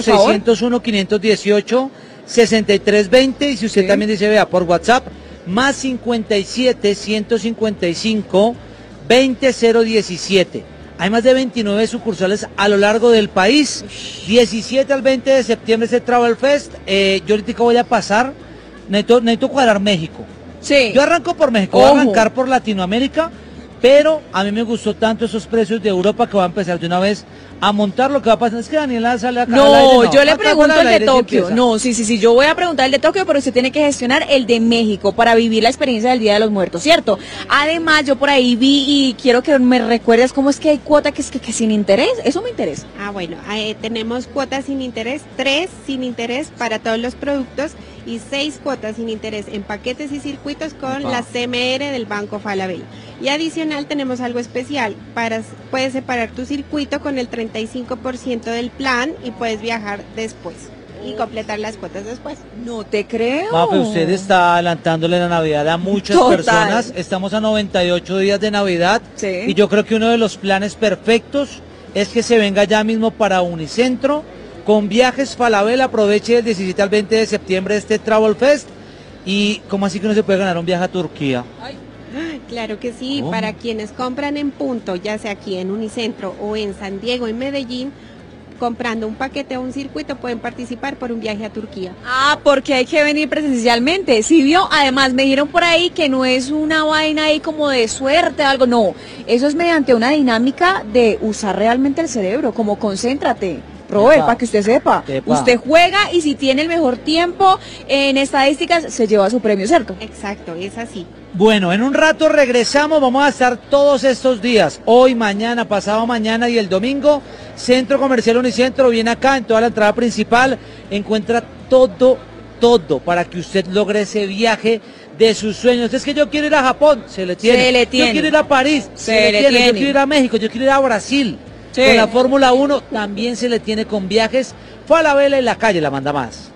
601-518-6320 y si usted también dice, vea, por WhatsApp, más 57-155-20017. Hay más de 29 sucursales a lo largo del país. 17 al 20 de septiembre este Travel Fest. Yo ahorita voy a pasar, necesito cuadrar México. Sí. Yo arranco por México, voy a arrancar por Latinoamérica, pero a mí me gustó tanto esos precios de Europa que voy a empezar de una vez a montar. Lo que va a pasar es que Daniela sale acá al aire, no, yo le pregunto el de Tokio. Sí, no, sí, yo voy a preguntar el de Tokio, pero usted tiene que gestionar el de México para vivir la experiencia del Día de los Muertos, ¿cierto? Además, yo por ahí vi y quiero que me recuerdes cómo es que hay cuota que sin interés. Eso me interesa. Bueno, tenemos cuotas sin interés, 3 sin interés para todos los productos y 6 cuotas sin interés en paquetes y circuitos con la CMR del Banco Falabella. Y adicional tenemos algo especial, puedes separar tu circuito con el 35% del plan y puedes viajar después y completar las cuotas después. No te creo. Mafe, usted está adelantándole la Navidad a muchas personas. Estamos a 98 días de Navidad y yo creo que uno de los planes perfectos es que se venga ya mismo para Unicentro con Viajes Falabella. Aproveche del 17 al 20 de septiembre este Travel Fest. Y ¿cómo así que no se puede ganar un viaje a Turquía? Claro que sí, para quienes compran en punto, ya sea aquí en Unicentro o en San Diego, en Medellín, comprando un paquete o un circuito pueden participar por un viaje a Turquía. Porque hay que venir presencialmente, ¿sí vio? Además me dijeron por ahí que no es una vaina ahí como de suerte o algo, no, eso es mediante una dinámica de usar realmente el cerebro, como concéntrate. Robert, para que usted sepa, usted juega y si tiene el mejor tiempo en estadísticas se lleva su premio, ¿cierto? Exacto, es así. Bueno, en un rato regresamos, vamos a estar todos estos días, hoy, mañana, pasado mañana y el domingo, Centro Comercial Unicentro, viene acá en toda la entrada principal, encuentra todo para que usted logre ese viaje de sus sueños. Es que yo quiero ir a Japón, se le tiene. Yo quiero ir a París, se le tiene. Yo quiero ir a México, yo quiero ir a Brasil. Con la Fórmula 1 también se le tiene con Viajes Falabella y la calle la manda más.